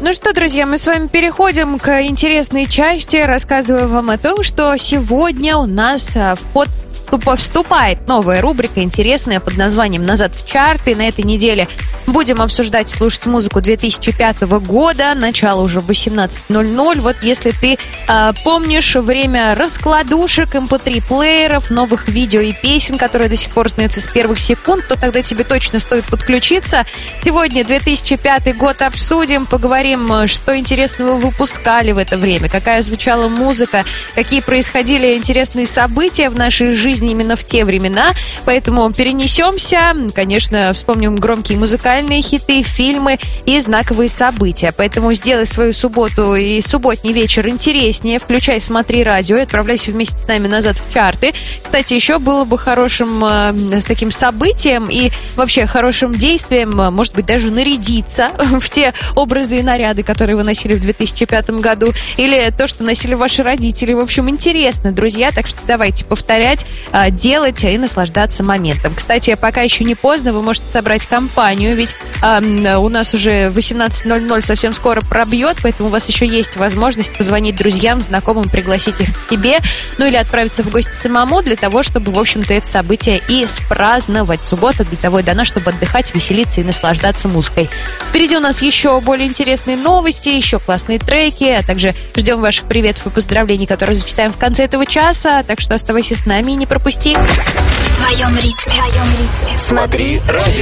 Ну что, друзья, мы с вами переходим к интересной части. Рассказываю вам о том, что сегодня у нас в ход вступает новая рубрика интересная под названием «Назад в чарты». На этой неделе будем обсуждать и слушать музыку 2005 года, начало уже в 18:00. Вот если ты помнишь время раскладушек, MP3-плееров, новых видео и песен, которые до сих пор снятся с первых секунд, то тогда тебе точно стоит подключиться. Сегодня 2005 год обсудим, поговорим, что интересного выпускали в это время, какая звучала музыка, какие происходили интересные события в нашей жизни именно в те времена. Поэтому перенесемся, конечно, вспомним громкие музыкальные хиты, фильмы и знаковые события. Поэтому сделай свою субботу и субботний вечер интереснее. Включай «Смотри радио» и отправляйся вместе с нами назад в чарты. Кстати, еще было бы хорошим с таким событием и вообще хорошим действием, может быть, даже нарядиться в те образы и наряды, которые вы носили в 2005 году, или то, что носили ваши родители. В общем, интересно, друзья, так что давайте повторять, делать и наслаждаться моментом. Кстати, пока еще не поздно, вы можете собрать компанию, ведь у нас уже 18:00 совсем скоро пробьет, поэтому у вас еще есть возможность позвонить друзьям, знакомым, пригласить их к себе, ну или отправиться в гости самому для того, чтобы, в общем-то, это событие и спраздновать. Суббота для того и дана, чтобы отдыхать, веселиться и наслаждаться музыкой. Впереди у нас еще более интересные новости, еще классные треки, а также ждем ваших приветов и поздравлений, которые зачитаем в конце этого часа, так что оставайся с нами и не пропусти. В твоем ритме. Смотри радио.